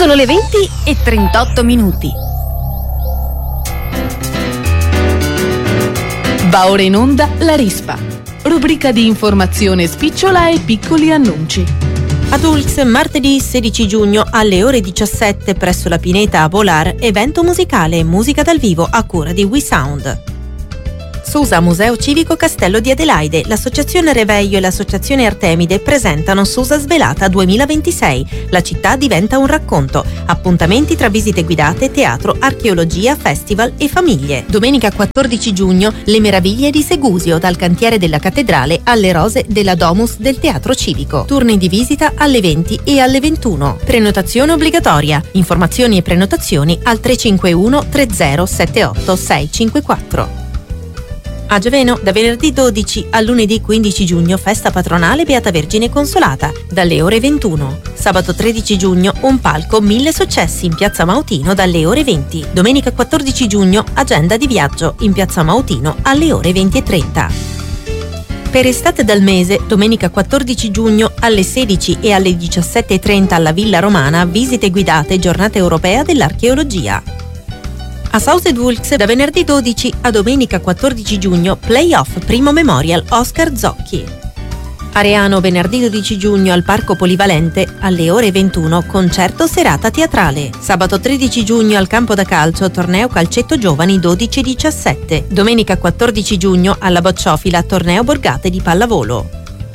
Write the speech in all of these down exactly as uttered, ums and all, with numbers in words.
Sono le venti e trentotto minuti. Va ora in onda La Rispa, rubrica di informazione spicciola e piccoli annunci. Ad Ulx, martedì sedici giugno alle ore diciassette presso la Pineta a Bolar, evento musicale e musica dal vivo a cura di We Sound. Susa Museo Civico Castello di Adelaide, l'Associazione Reveglio e l'Associazione Artemide presentano Susa Svelata duemilaventisei. La città diventa un racconto. Appuntamenti tra visite guidate, teatro, archeologia, festival e famiglie. Domenica quattordici giugno, Le meraviglie di Segusio, dal cantiere della cattedrale alle rose della Domus del Teatro Civico. Turni di visita alle venti e alle ventuno. Prenotazione obbligatoria. Informazioni e prenotazioni al tre cinque uno tre zero sette otto sei cinque quattro. A Giaveno, da venerdì dodici al lunedì quindici giugno, festa patronale Beata Vergine Consolata, dalle ore ventuno. Sabato tredici giugno, un palco Mille Successi in Piazza Mautino dalle ore venti. Domenica quattordici giugno, agenda di viaggio in Piazza Mautino alle ore venti e trenta. Per Estate dal Mese, domenica quattordici giugno alle sedici e alle diciassette e trenta alla Villa Romana, visite guidate Giornata Europea dell'Archeologia. A South Wulks, da venerdì dodici a domenica quattordici giugno, Playoff Primo Memorial Oscar Zocchi. Areano, venerdì dodici giugno al Parco Polivalente, alle ore ventuno, concerto serata teatrale. Sabato tredici giugno al Campo da Calcio, torneo calcetto giovani dodici diciassette. Domenica quattordici giugno alla Bocciofila, torneo borgate di pallavolo.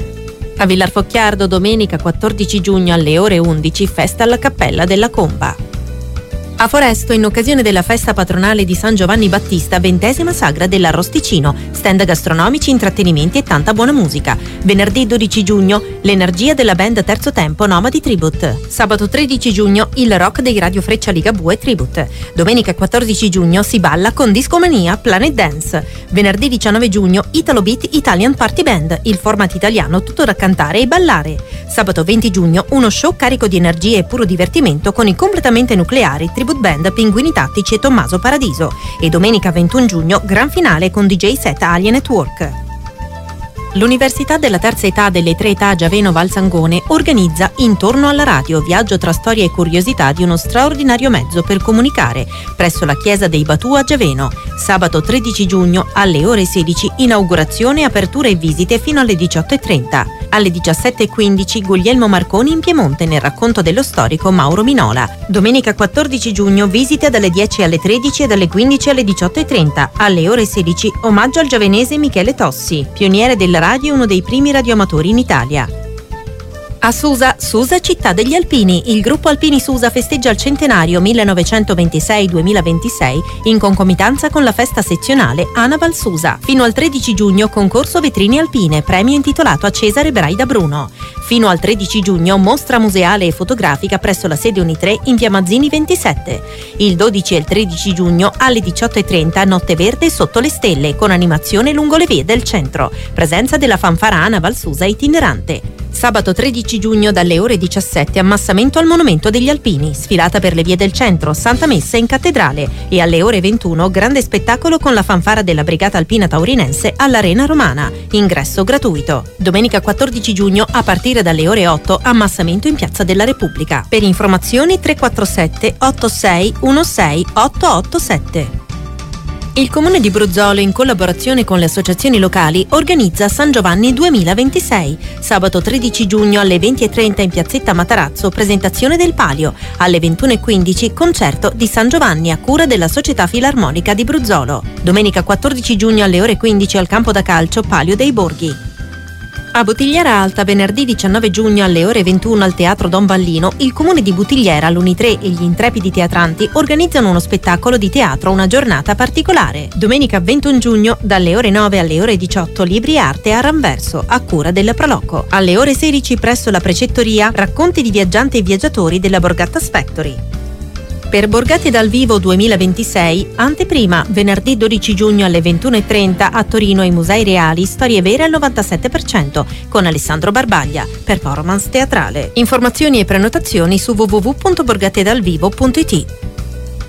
A Villar Focchiardo, domenica quattordici giugno alle ore undici, festa alla Cappella della Comba. A Foresto, in occasione della festa patronale di San Giovanni Battista, ventesima sagra dell'Arrosticino, stand gastronomici, intrattenimenti e tanta buona musica. Venerdì dodici giugno, l'energia della band Terzo Tempo Nomadi Tribute. Sabato tredici giugno, il rock dei Radio Freccia Ligabue Tribute. Domenica quattordici giugno si balla con Discomania Planet Dance. Venerdì diciannove giugno, Italo Beat Italian Party Band, il format italiano tutto da cantare e ballare. Sabato venti giugno, uno show carico di energie e puro divertimento con i completamente nucleari Tribute Band Pinguini Tattici e Tommaso Paradiso. E domenica ventuno giugno, gran finale con D J set Alien Network. L'Università della Terza Età delle Tre Età Giaveno Valsangone organizza Intorno alla Radio, viaggio tra storia e curiosità di uno straordinario mezzo per comunicare, presso la Chiesa dei Batù a Giaveno. Sabato tredici giugno alle ore sedici, inaugurazione, apertura e visite fino alle diciotto e trenta. Alle diciassette e quindici, Guglielmo Marconi in Piemonte nel racconto dello storico Mauro Minola. Domenica quattordici giugno, visite dalle dieci alle tredici e dalle quindici alle diciotto e trenta. Alle ore sedici, omaggio al giavenese Michele Tossi, pioniere della radio e uno dei primi radioamatori in Italia. A Susa, Susa Città degli Alpini, il gruppo Alpini Susa festeggia il centenario millenovecentoventisei duemilaventisei in concomitanza con la festa sezionale Anaval Susa. Fino al tredici giugno concorso vetrine alpine, premio intitolato a Cesare Braida Bruno. Fino al tredici giugno mostra museale e fotografica presso la sede Unitre in via Mazzini ventisette. Il dodici e il tredici giugno alle diciotto e trenta Notte Verde sotto le stelle con animazione lungo le vie del centro. Presenza della fanfara Anaval Susa itinerante. Sabato tredici giugno dalle ore diciassette ammassamento al Monumento degli Alpini, sfilata per le vie del centro, Santa Messa in cattedrale e alle ore ventuno grande spettacolo con la fanfara della Brigata Alpina Taurinense all'Arena Romana, ingresso gratuito. Domenica quattordici giugno a partire dalle ore otto ammassamento in Piazza della Repubblica. Per informazioni tre quattro sette otto sei uno sei otto otto sette. Il Comune di Bruzzolo, in collaborazione con le associazioni locali, organizza San Giovanni duemilaventisei. Sabato tredici giugno alle venti e trenta in piazzetta Matarazzo, presentazione del Palio. Alle ventuno e quindici concerto di San Giovanni a cura della Società Filarmonica di Bruzzolo. Domenica quattordici giugno alle ore quindici al campo da calcio Palio dei Borghi. A Buttigliera Alta, venerdì diciannove giugno alle ore ventuno al Teatro Don Vallino, il Comune di Buttigliera, l'Unitre e gli Intrepidi Teatranti organizzano uno spettacolo di teatro, una giornata particolare. Domenica ventuno giugno, dalle ore nove alle ore diciotto, Libri e Arte a Ranverso, a cura della Proloco. Alle ore sedici, presso la Precettoria, racconti di viaggianti e viaggiatori della Borgattas Factory. Per Borgate dal Vivo duemilaventisei, anteprima, venerdì dodici giugno alle ventuno e trenta a Torino ai Musei Reali, Storie Vere al novantasette per cento, con Alessandro Barbaglia, performance teatrale. Informazioni e prenotazioni su w w w punto borgatedalvivo punto i t.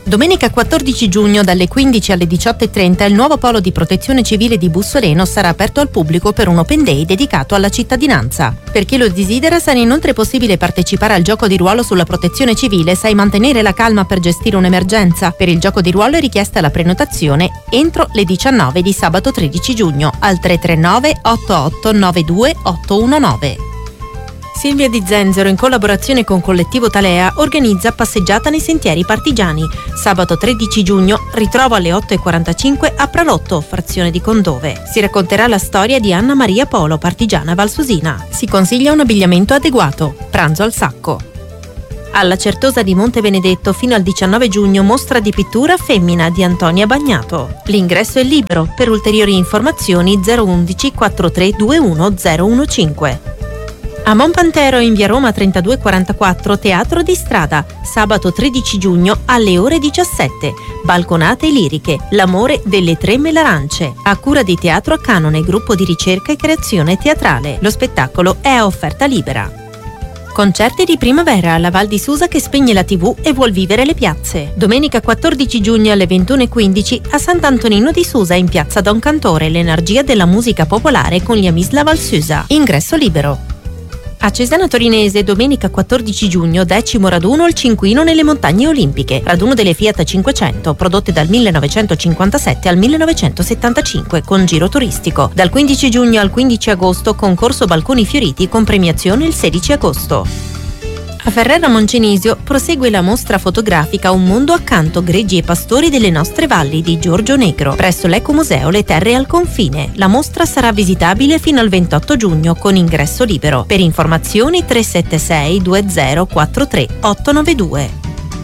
Domenica quattordici giugno dalle quindici alle diciotto e trenta il nuovo polo di protezione civile di Bussoleno sarà aperto al pubblico per un open day dedicato alla cittadinanza. Per chi lo desidera sarà inoltre possibile partecipare al gioco di ruolo sulla protezione civile Sai mantenere la calma per gestire un'emergenza. Per il gioco di ruolo è richiesta la prenotazione entro le diciannove di sabato tredici giugno al tre tre nove otto otto nove due otto uno nove. Silvia Di Zenzero, in collaborazione con Collettivo Talea, organizza passeggiata nei sentieri partigiani. Sabato tredici giugno, ritrovo alle otto e quarantacinque a Pralotto, frazione di Condove. Si racconterà la storia di Anna Maria Polo, partigiana valsusina. Si consiglia un abbigliamento adeguato. Pranzo al sacco. Alla Certosa di Monte Benedetto fino al diciannove giugno mostra di pittura Femmina di Antonia Bagnato. L'ingresso è libero. Per ulteriori informazioni zero undici quarantatré ventuno zero quindici. A Monpantero in via Roma trentadue quarantaquattro Teatro di Strada, sabato tredici giugno alle ore diciassette. Balconate liriche, l'amore delle tre melarance, a cura di Teatro a Canone, gruppo di ricerca e creazione teatrale. Lo spettacolo è a offerta libera. Concerti di primavera alla Val di Susa che spegne la tivù e vuol vivere le piazze. Domenica quattordici giugno alle ventuno e quindici a Sant'Antonino di Susa in piazza Don Cantore, l'energia della musica popolare con gli Amis La Val Susa. Ingresso libero. A Cesena Torinese, domenica quattordici giugno, decimo raduno al Cinquino nelle Montagne Olimpiche, raduno delle Fiat cinquecento, prodotte dal millenovecentocinquantasette al millenovecentosettantacinque, con giro turistico. Dal quindici giugno al quindici agosto, concorso Balconi Fioriti con premiazione il sedici agosto. A Ferrara Moncenisio prosegue la mostra fotografica Un mondo accanto, greggi e pastori delle nostre valli di Giorgio Negro, presso l'Ecomuseo Le Terre al Confine. La mostra sarà visitabile fino al ventotto giugno con ingresso libero. Per informazioni tre sette sei due zero quattro tre otto nove due.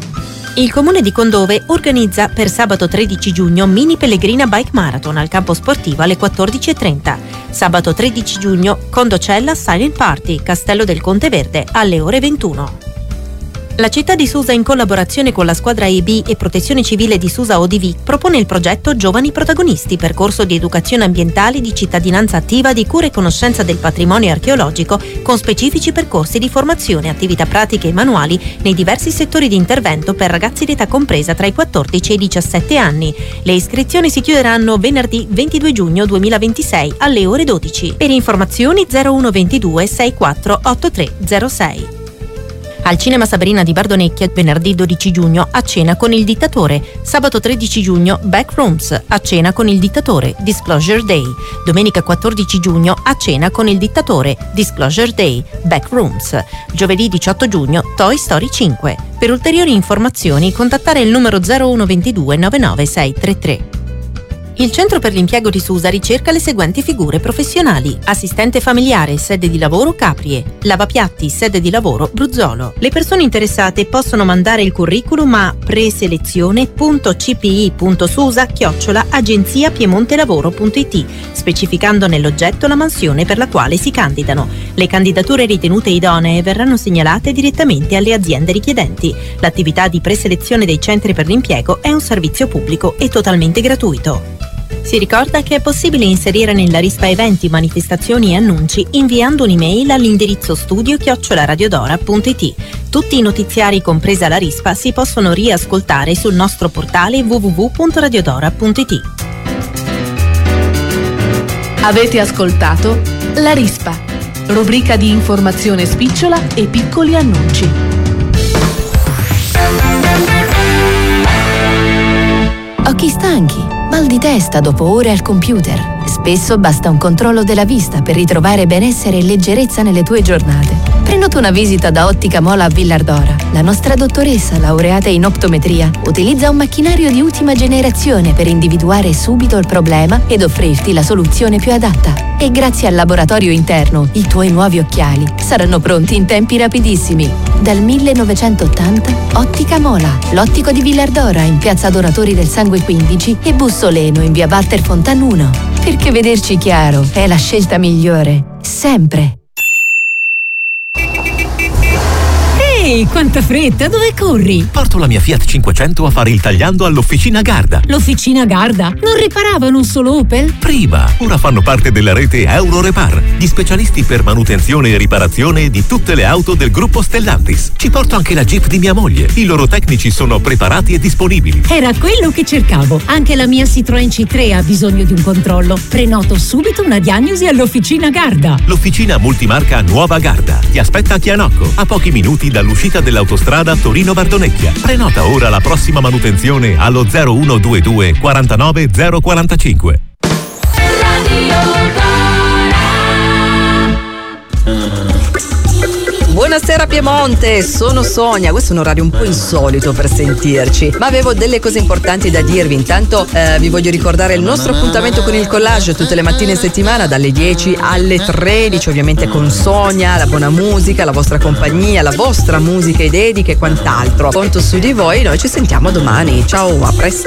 Il Comune di Condove organizza per sabato tredici giugno Mini Pellegrina Bike Marathon al campo sportivo alle quattordici e trenta. Sabato tredici giugno Condocella Silent Party, Castello del Conte Verde alle ore ventuno. La città di Susa, in collaborazione con la squadra E B e Protezione Civile di Susa O D V, propone il progetto Giovani Protagonisti, percorso di educazione ambientale, di cittadinanza attiva, di cura e conoscenza del patrimonio archeologico, con specifici percorsi di formazione, attività pratiche e manuali nei diversi settori di intervento per ragazzi di età compresa tra i quattordici e i diciassette anni. Le iscrizioni si chiuderanno venerdì ventidue giugno duemilaventisei alle ore dodici. Per informazioni zero uno ventidue sessantaquattro ottantatré zero sei. Al Cinema Sabrina di Bardonecchia, venerdì dodici giugno, a cena con il dittatore. Sabato tredici giugno, Backrooms, a cena con il dittatore, Disclosure Day. Domenica quattordici giugno, a cena con il dittatore, Disclosure Day, Backrooms. Giovedì diciotto giugno, Toy Story cinque. Per ulteriori informazioni, contattare il numero zero uno ventidue novantanove sei trentatré. Il Centro per l'Impiego di Susa ricerca le seguenti figure professionali: assistente familiare, sede di lavoro Caprie, lavapiatti, sede di lavoro Bruzzolo. Le persone interessate possono mandare il curriculum a preselezione punto c p i punto susa chiocciola agenzia piemontelavoro punto i t, specificando nell'oggetto la mansione per la quale si candidano. Le candidature ritenute idonee verranno segnalate direttamente alle aziende richiedenti. L'attività di preselezione dei centri per l'impiego è un servizio pubblico e totalmente gratuito. Si ricorda che è possibile inserire nella rispa eventi, manifestazioni e annunci inviando un'email all'indirizzo studio chiocciola radiodora punto i t. Tutti i notiziari, compresa la rispa, si possono riascoltare sul nostro portale w w w punto radiodora punto i t. Avete ascoltato La Rispa, rubrica di informazione spicciola e piccoli annunci. Occhi stanchi, mal di testa dopo ore al computer. Spesso basta un controllo della vista per ritrovare benessere e leggerezza nelle tue giornate. Prenota una visita da Ottica Mola a Villardora. La nostra dottoressa, laureata in optometria, utilizza un macchinario di ultima generazione per individuare subito il problema ed offrirti la soluzione più adatta. E grazie al laboratorio interno, i tuoi nuovi occhiali saranno pronti in tempi rapidissimi. Dal millenovecentottanta, Ottica Mola, l'ottico di Villardora in piazza Donatori del Sangue quindici e Bussoleno in via Walter Fontan uno. Perché vederci chiaro è la scelta migliore, sempre. Ehi, quanta fretta, dove corri? Porto la mia Fiat cinquecento a fare il tagliando all'Officina Garda. L'Officina Garda? Non riparavano solo Opel? Prima, ora fanno parte della rete Eurorepar, gli specialisti per manutenzione e riparazione di tutte le auto del gruppo Stellantis. Ci porto anche la Jeep di mia moglie. I loro tecnici sono preparati e disponibili. Era quello che cercavo. Anche la mia Citroen C tre ha bisogno di un controllo. Prenoto subito una diagnosi all'Officina Garda. L'Officina multimarca Nuova Garda ti aspetta a Chianocco, a pochi minuti dall'uscita dell'autostrada Torino-Bardonecchia. Prenota ora la prossima manutenzione allo zero uno due due quarantanove zero quarantacinque. Buonasera Piemonte, sono Sonia. Questo è un orario un po' insolito per sentirci, ma avevo delle cose importanti da dirvi. Intanto eh, vi voglio ricordare il nostro appuntamento con il collage tutte le mattine in settimana dalle dieci alle tredici, ovviamente con Sonia, la buona musica, la vostra compagnia, la vostra musica e dediche e quant'altro. Conto su di voi, noi ci sentiamo domani. Ciao, a presto.